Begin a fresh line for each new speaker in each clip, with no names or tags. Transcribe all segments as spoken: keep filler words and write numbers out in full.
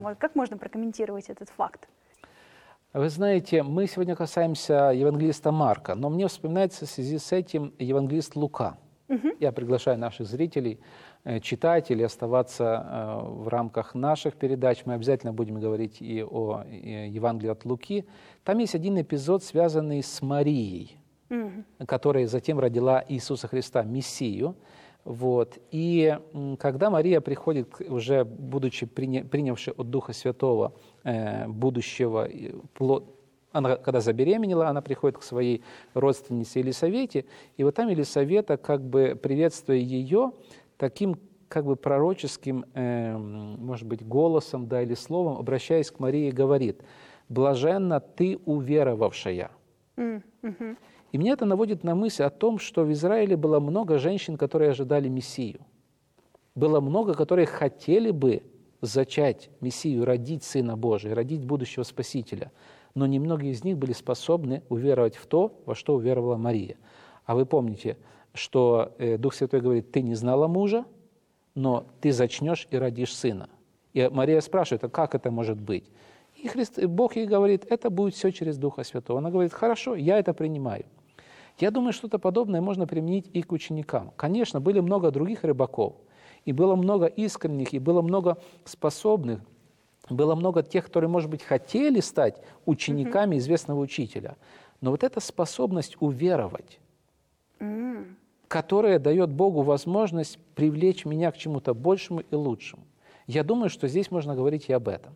Вот как можно прокомментировать этот факт?
Вы знаете, мы сегодня касаемся евангелиста Марка, но мне вспоминается в связи с этим евангелист Лука. Угу. Я приглашаю наших зрителей читать или оставаться в рамках наших передач. Мы обязательно будем говорить и о Евангелии от Луки. Там есть один эпизод, связанный с Марией, угу. которая затем родила Иисуса Христа, Мессию. Вот. И когда Мария приходит, уже будучи принявшей от Духа Святого э, будущего, она, когда забеременела, она приходит к своей родственнице Елисавете, и вот там Елисавета, как бы приветствуя ее, таким как бы пророческим, э, может быть, голосом, да, или словом, обращаясь к Марии, говорит: «Блаженна ты, уверовавшая». Mm-hmm. И мне это наводит на мысль о том, что в Израиле было много женщин, которые ожидали Мессию. Было много, которые хотели бы зачать Мессию, родить Сына Божия, родить будущего Спасителя. Но немногие из них были способны уверовать в то, во что уверовала Мария. А вы помните, что Дух Святой говорит: «Ты не знала мужа, но ты зачнешь и родишь сына». И Мария спрашивает: а как это может быть? И Христ, Бог ей говорит: это будет все через Духа Святого. Она говорит: хорошо, я это принимаю. Я думаю, что-то подобное можно применить и к ученикам. Конечно, были много других рыбаков, и было много искренних, и было много способных, было много тех, которые, может быть, хотели стать учениками mm-hmm. известного учителя. Но вот эта способность уверовать, mm-hmm. которая дает Богу возможность привлечь меня к чему-то большему и лучшему. Я думаю, что здесь можно говорить и об этом.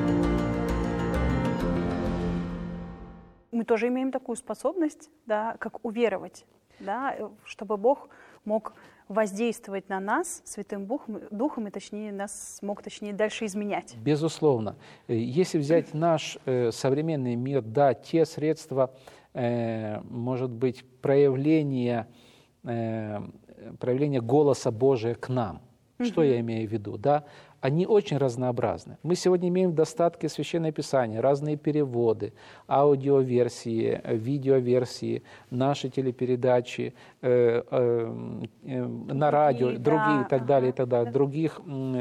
Мы тоже имеем такую способность, да, как уверовать, да, чтобы Бог мог воздействовать на нас Святым Духом, Духом и точнее, нас мог точнее дальше изменять.
Безусловно. Если взять наш э, современный мир, да, те средства, э, может быть, проявления, э, проявления голоса Божия к нам, mm-hmm. что я имею в виду, да, они очень разнообразны. Мы сегодня имеем в достатке Священное Писание, разные переводы, аудиоверсии, видеоверсии, наши телепередачи э, э, э, на радио, другие, другие да, и так ага, далее, и так далее, да. других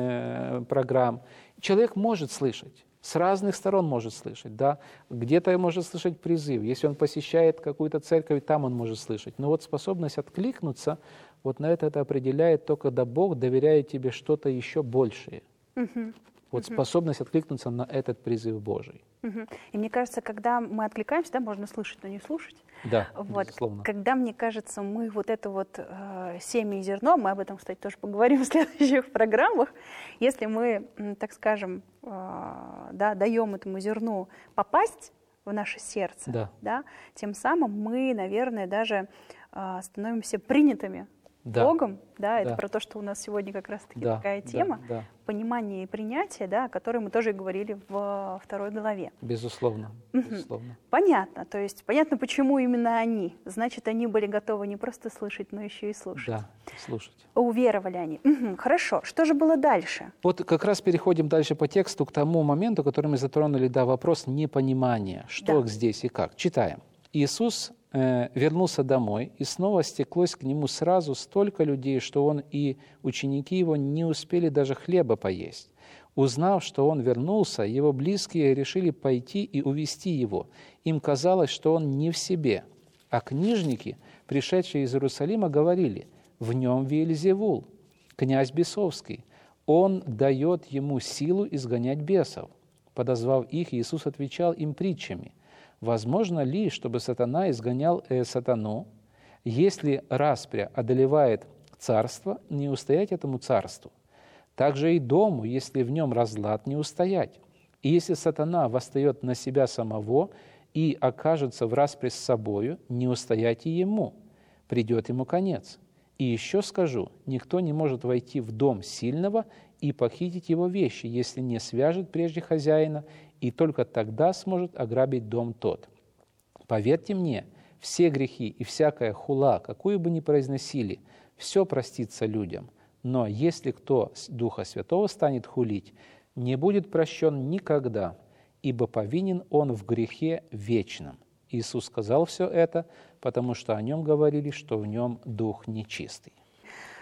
э, программ. Человек может слышать, с разных сторон может слышать, да, где-то может слышать призыв, если он посещает какую-то церковь, там он может слышать. Но вот способность откликнуться, вот на это это определяет то, когда Бог доверяет тебе что-то еще большее. Uh-huh. Вот uh-huh. способность откликнуться на этот призыв Божий.
Uh-huh. И мне кажется, когда мы откликаемся, да, можно слышать, но не слушать.
Да,
вот.
безусловно.
Когда, мне кажется, мы вот это вот э, семя и зерно, мы об этом, кстати, тоже поговорим в следующих программах, если мы, так скажем, э, да, даем этому зерну попасть в наше сердце,
да.
Да, тем самым мы, наверное, даже э, становимся принятыми
Да.
Богом, да, это
да.
про то, что у нас сегодня как раз-таки
да.
такая тема,
да. Да.
понимание и принятие, да, о которой мы тоже говорили в второй главе.
Безусловно.
Угу.
Безусловно.
Понятно, то есть понятно, почему именно они. Значит, они были готовы не просто слышать, но еще и слушать.
Да, слушать.
Уверовали они. Угу. Хорошо, что же было дальше?
Вот как раз переходим дальше по тексту к тому моменту, который мы затронули, да, вопрос непонимания, что да. здесь и как. Читаем. Иисус вернулся домой, и снова стеклось к нему сразу столько людей, что он и ученики его не успели даже хлеба поесть. Узнав, что он вернулся, его близкие решили пойти и увести его. Им казалось, что он не в себе. А книжники, пришедшие из Иерусалима, говорили: «В нем Веельзевул, князь бесовский. Он дает ему силу изгонять бесов». Подозвав их, Иисус отвечал им притчами: «Возможно ли, чтобы сатана изгонял э, сатану? Если распря одолевает царство, не устоять этому царству. Также и дому, если в нем разлад, не устоять. И если сатана восстает на себя самого и окажется в распре с собою, не устоять и ему. Придет ему конец. И еще скажу, никто не может войти в дом сильного и похитить его вещи, если не свяжет прежде хозяина, и только тогда сможет ограбить дом тот. Поверьте мне, все грехи и всякая хула, какую бы ни произносили, все простится людям. Но если кто Духа Святого станет хулить, не будет прощен никогда, ибо повинен он в грехе вечном». Иисус сказал все это, потому что о нем говорили, что в нем дух нечистый.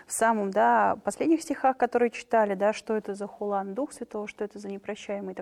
в самом, да, последних стихах, которые читали, да, что это за хулан Дух Святого, что это за непрощаемый